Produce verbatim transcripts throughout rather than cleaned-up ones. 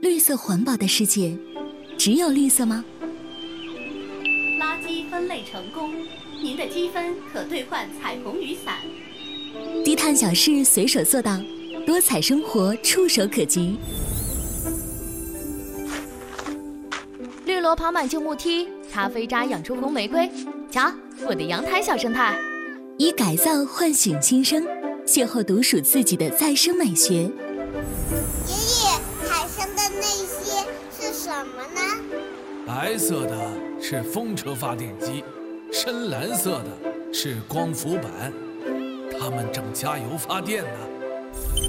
绿色环保的世界，只有绿色吗？ 垃圾分类成功，您的积分可兑换彩虹雨伞。 低碳小事随手做到，多彩生活触手可及。 绿萝跑满旧木梯，咖啡渣养出红玫瑰。瞧，我的阳台小生态。 以改造唤醒新生，邂逅独属自己的再生美学。 爷爷，海上的那些是什么呢？ 白色的是风车发电机，深蓝色的是光伏板，它们正加油发电呢。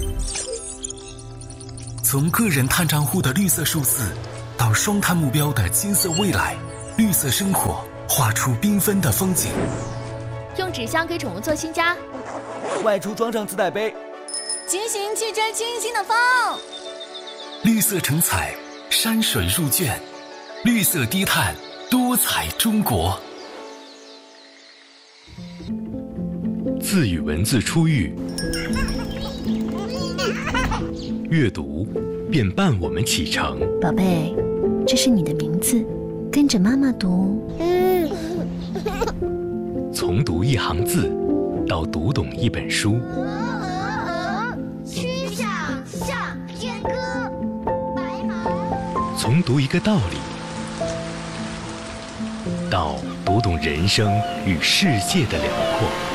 从个人碳账户的绿色数字，到双碳目标的金色未来，绿色生活画出缤纷的风景。 用纸箱给宠物做新家， 外出装上自带杯， 骑行去追清新的风。 绿色成彩，山水入卷，绿色低碳，多彩中国。 字与文字初遇，阅读便伴我们启程。 宝贝，这是你的名字，跟着妈妈读。 从读一行字，到读懂一本书。 曲项向天歌，白马。 从读一个道理，到读懂人生与世界的辽阔。